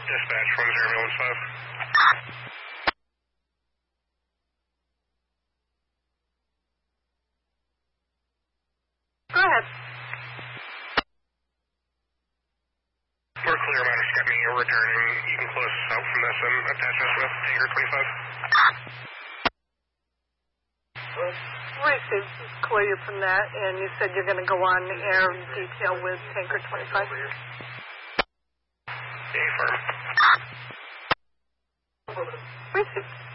Dispatch 1015. Go ahead. We're clear, matter Scotty. You're returning. You can close us out from this and attach us with Tanker 25. Received. Clear you from that, and you said you're going to go on air detail with Tanker 25. Affirm. Received.